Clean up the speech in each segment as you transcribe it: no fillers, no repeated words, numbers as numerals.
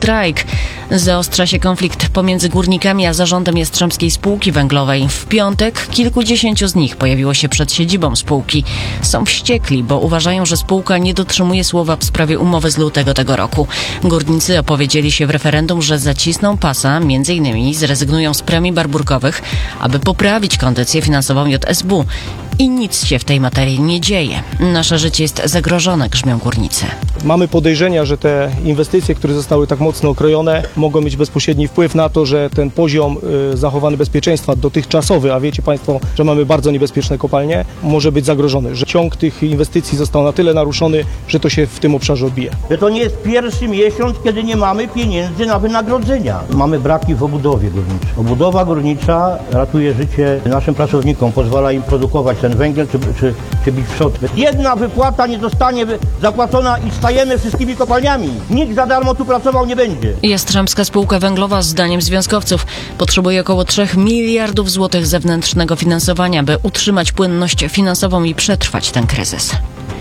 strajk. Zaostrza się konflikt pomiędzy górnikami a zarządem Jastrzębskiej Spółki Węglowej. W piątek kilkudziesięciu z nich pojawiło się przed siedzibą spółki. Są wściekli, bo uważają, że spółka nie dotrzymuje słowa w sprawie umowy z lutego tego roku. Górnicy opowiedzieli się w referendum, że zacisną pasa, m.in. zrezygnują z premii barburkowych, aby poprawić kondycję finansową JSW. I nic się w tej materii nie dzieje. Nasze życie jest zagrożone, grzmią górnicy. Mamy podejrzenia, że te inwestycje, które zostały tak mocno okrojone, mogą mieć bezpośredni wpływ na to, że ten poziom zachowany bezpieczeństwa dotychczasowy, a wiecie Państwo, że mamy bardzo niebezpieczne kopalnie, może być zagrożony. Że ciąg tych inwestycji został na tyle naruszony, że to się w tym obszarze odbije. To nie jest pierwszy miesiąc, kiedy nie mamy pieniędzy na wynagrodzenia. Mamy braki w obudowie górniczej. Obudowa górnicza ratuje życie naszym pracownikom, pozwala im produkować ten węgiel czy bić w przód. Jedna wypłata nie zostanie zapłacona i stajemy wszystkimi kopalniami. Nikt za darmo tu pracował nie będzie. Jastrzębska Spółka Węglowa, zdaniem związkowców, potrzebuje około 3 miliardów złotych zewnętrznego finansowania, by utrzymać płynność finansową i przetrwać ten kryzys.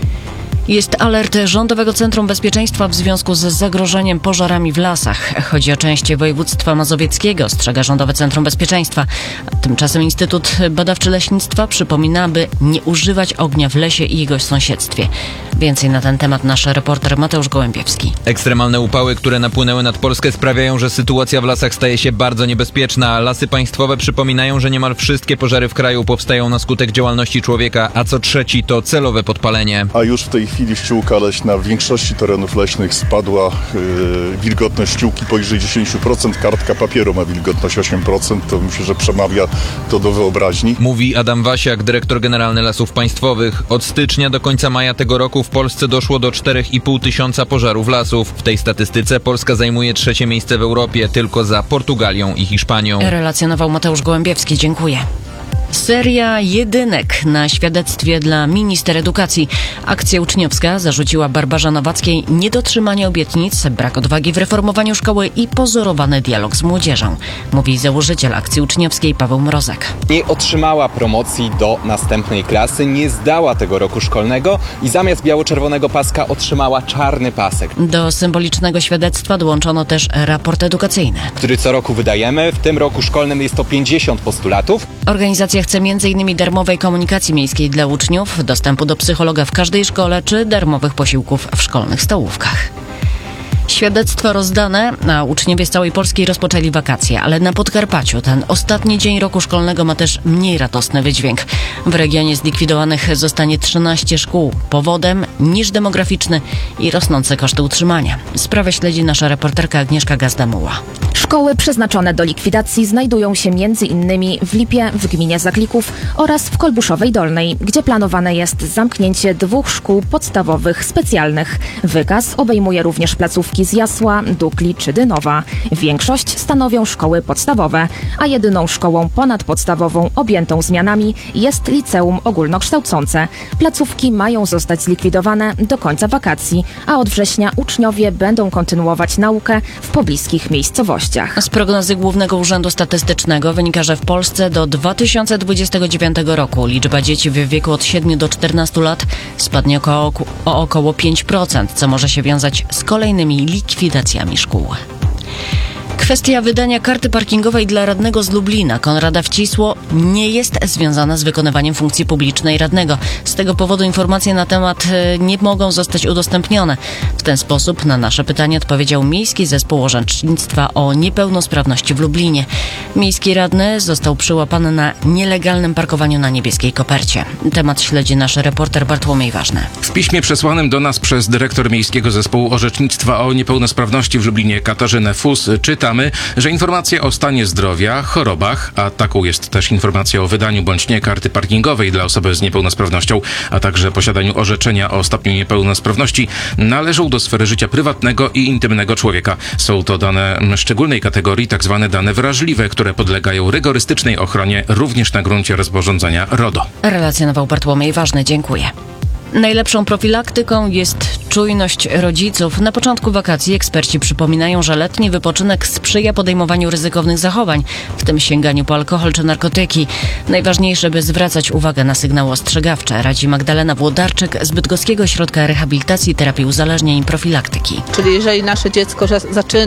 Jest alert Rządowego Centrum Bezpieczeństwa w związku z zagrożeniem pożarami w lasach. Chodzi o część województwa mazowieckiego, ostrzega Rządowe Centrum Bezpieczeństwa. Tymczasem Instytut Badawczy Leśnictwa przypomina, by nie używać ognia w lesie i jego sąsiedztwie. Więcej na ten temat nasz reporter Mateusz Gołębiewski. Ekstremalne upały, które napłynęły nad Polskę, sprawiają, że sytuacja w lasach staje się bardzo niebezpieczna. Lasy państwowe przypominają, że niemal wszystkie pożary w kraju powstają na skutek działalności człowieka, a co trzeci to celowe podpalenie. A już w tej chwili ściółka leśna w większości terenów leśnych spadła. Wilgotność ściółki poniżej 10%, kartka papieru ma wilgotność 8%. To myślę, że przemawia to do wyobraźni. Mówi Adam Wasiak, dyrektor generalny Lasów Państwowych. Od stycznia do końca maja tego roku w Polsce doszło do 4,5 tysiąca pożarów lasów. W tej statystyce Polska zajmuje 3. miejsce w Europie, tylko za Portugalią i Hiszpanią. Relacjonował Mateusz Gołębiewski. Dziękuję. Seria jedynek na świadectwie dla minister edukacji. Akcja uczniowska zarzuciła Barbarze Nowackiej niedotrzymanie obietnic, brak odwagi w reformowaniu szkoły i pozorowany dialog z młodzieżą. Mówi założyciel akcji uczniowskiej Paweł Mrozek. Nie otrzymała promocji do następnej klasy, nie zdała tego roku szkolnego i zamiast biało-czerwonego paska otrzymała czarny pasek. Do symbolicznego świadectwa dołączono też raport edukacyjny, który co roku wydajemy. W tym roku szkolnym jest to 50 postulatów. Organizacja chce m.in. darmowej komunikacji miejskiej dla uczniów, dostępu do psychologa w każdej szkole czy darmowych posiłków w szkolnych stołówkach. Świadectwa rozdane, a uczniowie z całej Polski rozpoczęli wakacje, ale na Podkarpaciu ten ostatni dzień roku szkolnego ma też mniej radosny wydźwięk. W regionie zlikwidowanych zostanie 13 szkół. Powodem niż demograficzny i rosnące koszty utrzymania. Sprawę śledzi nasza reporterka Agnieszka Gazdamuła. Szkoły przeznaczone do likwidacji znajdują się m.in. w Lipie, w gminie Zaklików oraz w Kolbuszowej Dolnej, gdzie planowane jest zamknięcie 2 szkół podstawowych specjalnych. Wykaz obejmuje również placówki z Jasła, Dukli czy Dynowa. Większość stanowią szkoły podstawowe, a jedyną szkołą ponadpodstawową objętą zmianami jest liceum ogólnokształcące. Placówki mają zostać zlikwidowane do końca wakacji, a od września uczniowie będą kontynuować naukę w pobliskich miejscowościach. Z prognozy Głównego Urzędu Statystycznego wynika, że w Polsce do 2029 roku liczba dzieci w wieku od 7 do 14 lat spadnie o około 5%, co może się wiązać z kolejnymi likwidacjami szkół. Kwestia wydania karty parkingowej dla radnego z Lublina, Konrada Wcisło, nie jest związana z wykonywaniem funkcji publicznej radnego. Z tego powodu informacje na temat nie mogą zostać udostępnione. W ten sposób na nasze pytanie odpowiedział Miejski Zespół Orzecznictwa o Niepełnosprawności w Lublinie. Miejski radny został przyłapany na nielegalnym parkowaniu na Niebieskiej Kopercie. Temat śledzi nasz reporter Bartłomiej Ważny. W piśmie przesłanym do nas przez dyrektor Miejskiego Zespołu Orzecznictwa o Niepełnosprawności w Lublinie Katarzynę Fus czytamy, że informacje o stanie zdrowia, chorobach, a taką jest też informacja o wydaniu bądź nie karty parkingowej dla osoby z niepełnosprawnością, a także posiadaniu orzeczenia o stopniu niepełnosprawności, należą do sfery życia prywatnego i intymnego człowieka. Są to dane szczególnej kategorii, tak zwane dane wrażliwe, które podlegają rygorystycznej ochronie również na gruncie rozporządzenia RODO. Relacjonował Bartłomiej Ważny. Dziękuję. Najlepszą profilaktyką jest czujność rodziców. Na początku wakacji eksperci przypominają, że letni wypoczynek sprzyja podejmowaniu ryzykownych zachowań, w tym sięganiu po alkohol czy narkotyki. Najważniejsze, by zwracać uwagę na sygnały ostrzegawcze, radzi Magdalena Włodarczyk z Bydgoskiego Ośrodka Rehabilitacji, Terapii Uzależnień i Profilaktyki. Czyli jeżeli nasze dziecko zaczyna